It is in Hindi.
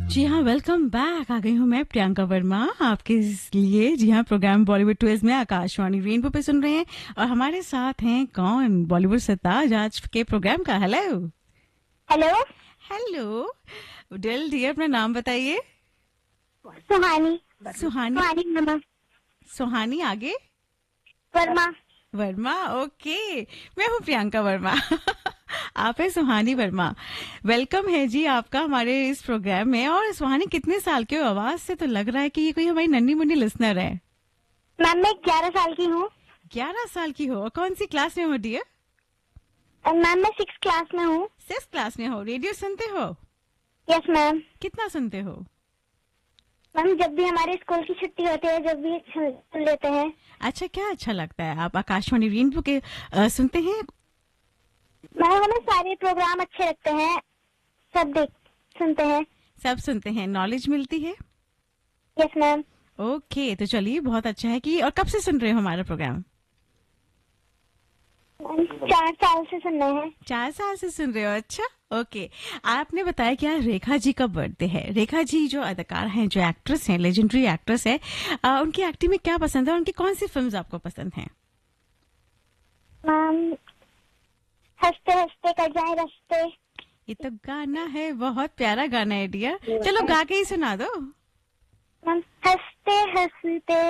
जी हाँ, वेलकम बैक। आ गई हूँ मैं प्रियंका वर्मा आपके लिए। जी हाँ, प्रोग्राम बॉलीवुड ट्विस्ट में आकाशवाणी रेनबो पे सुन रहे हैं और हमारे साथ हैं कौन, बॉलीवुड सरताज आज के प्रोग्राम का। Hello hello. Hello dill dear, अपना नाम बताइए। सुहानी। सुहानी। सुहानी वर्मा। सुहानी आगे वर्मा। वर्मा। ओके, मैं हूँ प्रियंका वर्मा। आप है सुहानी वर्मा। वेलकम है जी आपका हमारे इस प्रोग्राम में। और सुहानी, कितने साल के हो? आवाज से तो लग रहा है कि ये कोई हमारी नन्ही मुन्नी लिसनर है। मैम मैं 11 साल की हूँ। 11 साल की हो? और कौन सी क्लास में हो डियर? मैम मैं 6 क्लास में हूँ। 6 क्लास में हो। रेडियो सुनते हो? Yes ma'am. कितना सुनते हो? मैम जब भी हमारे स्कूल की छुट्टी होती है जब भी सुन लेते हैं। अच्छा, क्या अच्छा लगता है? आप आकाशवाणी रेनबो के सुनते हैं? मैम हमें सारे प्रोग्राम अच्छे लगते हैं। सब देख सुनते हैं। सब सुनते हैं, नॉलेज मिलती है। Yes ma'am. ओके, तो चलिए, बहुत अच्छा है कि। और कब से सुन रहे हो हमारा प्रोग्राम? 4 साल से सुन रहे हैं। 4 साल से सुन रहे हो? अच्छा, ओके। आपने बताया कि आज रेखा जी का बर्थडे है। रेखा जी जो अदाकार हैं, जो एक्ट्रेस हैं, लेजेंडरी एक्ट्रेस है, उनकी एक्टिंग में क्या पसंद है? उनकी कौन सी फिल्म्स आपको पसंद हैं? मैम हंसते हंसते कट जाए रास्ते। ये तो गाना है, बहुत प्यारा गाना है डियर। चलो गा के ही सुना दो। मैम हंसते हंसते